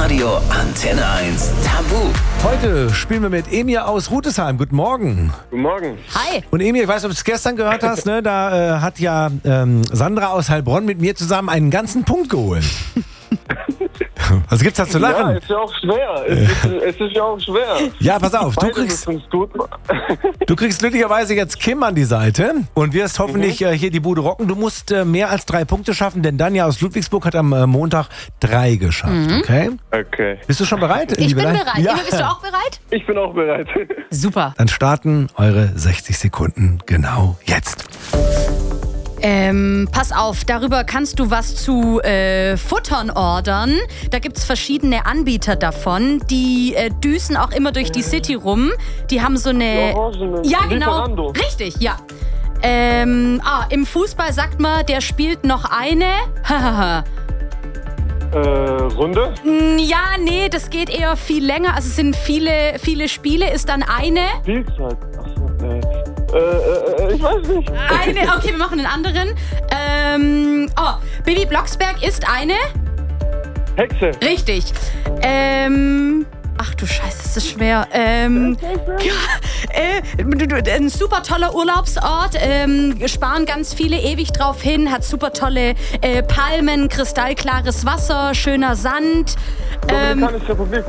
Hitradio Antenne 1 Tabu. Heute spielen wir mit Emir aus Rüdesheim. Guten Morgen. Guten Morgen. Hi. Und Emir, ich weiß nicht, ob du es gestern gehört hast, ne? Da hat ja Sandra aus Heilbronn mit mir zusammen einen ganzen Punkt geholt. Was gibt's da zu Ja, lachen? ist ja auch schwer. Es ist ja auch schwer. Ja, pass auf, du Beide müssen es gut machen. kriegst glücklicherweise jetzt Kim an die Seite und wirst hoffentlich hier die Bude rocken. Du musst mehr als 3 Punkte schaffen, denn Danja aus Ludwigsburg hat am Montag 3 geschafft, okay? Okay. Bist du schon bereit? Ich liebe bin Leute? bereit. Ja. Emil, bist du auch bereit? Ich bin auch bereit. Super. Dann starten eure 60 Sekunden genau jetzt. Pass auf, darüber kannst du was zu Futtern ordern. Da gibt es verschiedene Anbieter davon. Die düsen auch immer durch die City rum. Die haben so eine... Orangen. Ja, genau. Lieferando. Richtig, ja. Im Fußball sagt man, der spielt noch eine... Runde? Ja, nee, das geht eher viel länger. Also es sind viele Spiele, ist dann eine... Spielzeit. Achso, ich weiß nicht. Okay, wir machen einen anderen. Bibi Blocksberg ist eine... Hexe. Richtig. Ach du Scheiße, ist das schwer. Ein super toller Urlaubsort. Sparen ganz viele ewig drauf hin. Hat super tolle Palmen, kristallklares Wasser, schöner Sand. Dominikanische Republik.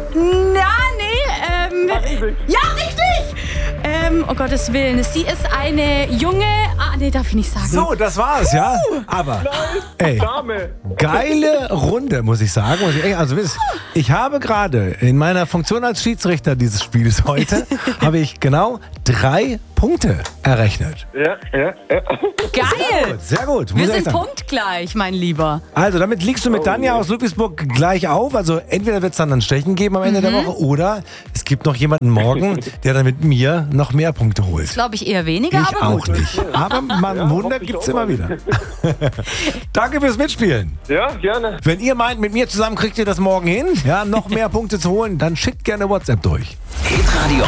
Ja, richtig! Oh Gottes Willen. Sie ist eine junge... darf ich nicht sagen. So, das war's, ja? Aber, ey, Dame. geile Runde, muss ich sagen. Also, ich habe gerade in meiner Funktion als Schiedsrichter dieses Spiels heute, habe ich genau 3 Punkte errechnet. Ja. Geil! Sehr gut. muss Wir ich sind sagen. punktgleich, mein Lieber. Also, damit liegst du mit Danja aus Ludwigsburg gleich auf. Also, entweder wird es dann ein Stechen geben am Ende der Woche oder es gibt noch jemanden morgen, der dann mit mir noch mehr Punkte holt. Glaube ich eher weniger, Ich aber auch gut. nicht. Aber ein Wunder hoffe ich gibt es auch immer mal. wieder. Danke fürs Mitspielen. Ja, gerne. Wenn ihr meint, mit mir zusammen kriegt ihr das morgen hin, ja, noch mehr Punkte zu holen, dann schickt gerne WhatsApp durch. Hitradio